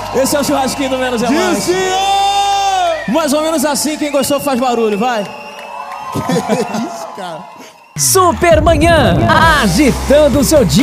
Esse é o churrasquinho do Menos é Mais. Mais ou menos assim, quem gostou faz barulho, vai. Que isso, cara? Supermanhã, agitando o seu dia.